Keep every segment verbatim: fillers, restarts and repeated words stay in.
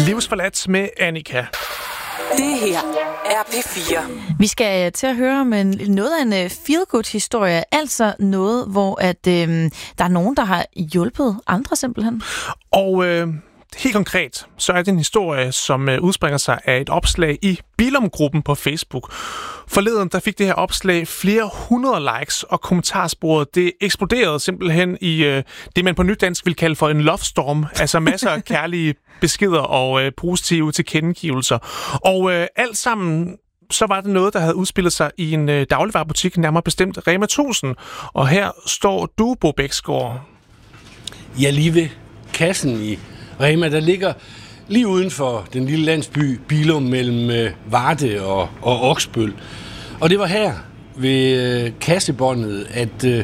Livsforladt med Annika. Det her er P fire. Vi skal til at høre om en, noget af en feel-good-historie. Altså noget, hvor at, øh, der er nogen, der har hjulpet andre simpelthen. Og øh, helt konkret, så er det en historie, som øh, udspringer sig af et opslag i Billum-gruppen på Facebook. Forleden der fik det her opslag flere hundrede likes, og kommentarsporet det eksploderede simpelthen i øh, det, man på nydansk vil kalde for en love storm. Altså masser af kærlige beskeder og øh, positive tilkendegivelser. Og øh, alt sammen, så var det noget, der havde udspillet sig i en øh, dagligvarebutik, nærmere bestemt Rema tusind. Og her står du, Bo Bæksgaard. Ja, lige ved kassen i Rema, der ligger lige uden for den lille landsby Billum mellem øh, Varde og, og Oksbøl. Og det var her ved øh, kassebåndet, at øh,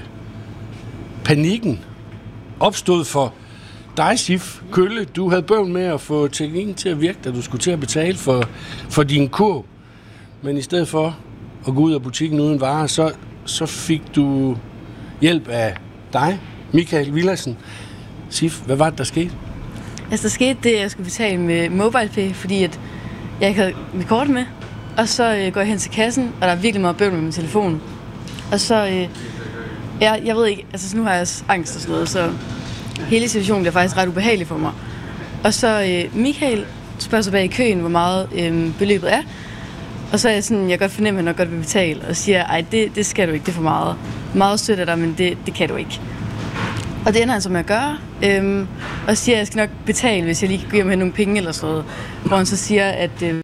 panikken opstod for dig, Sif Kølle. Du havde bøvl med at få teknikken til at virke, da du skulle til at betale for, for din kurv. Men i stedet for at gå ud af butikken uden varer, så, så fik du hjælp af dig, Michael Villadsen. Sif, hvad var det, der skete? Altså, der skete det, at jeg skulle betale med MobilePay, fordi at jeg ikke havde mit kort med. Og så øh, går jeg hen til kassen, og der er virkelig meget bøvl med min telefon. Og så, øh, jeg, jeg ved ikke, altså nu har jeg angst og sådan noget, så hele situationen bliver faktisk ret ubehagelig for mig. Og så øh, Michael spørger så bag i køen, hvor meget øh, beløbet er. Og så er jeg sådan, jeg kan godt fornemme, at han nok godt vil betale, og siger, ej, det, det skal du ikke, det er for meget. Meget sødt af dig, men det, det kan du ikke. Og det ender han så med at gøre, øhm, og siger, at jeg skal nok betale, hvis jeg lige kan give ham nogle penge eller sådan noget. Hvor han så siger, at øh,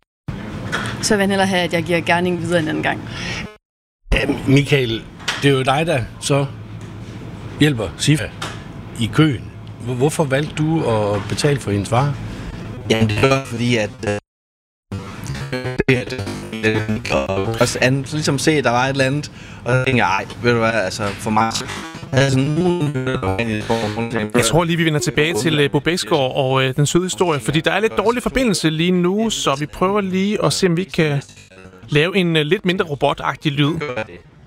så vil han hellere have, at jeg giver gerningen videre en anden gang. Ja, Michael, det er jo dig, der så hjælper Sif i køen. Hvorfor valgte du at betale for hendes varer? Jamen, det var fordi, at øh, det, øh, og også an, så ligesom se, at der var et eller andet, og så tænkte jeg, ej, ved du hvad, altså for mig, jeg tror lige, vi vender tilbage til Bo Bæksgaard og øh, den søde historie, fordi der er lidt dårlig forbindelse lige nu, så vi prøver lige at se, om vi kan lave en øh, lidt mindre robotagtig lyd.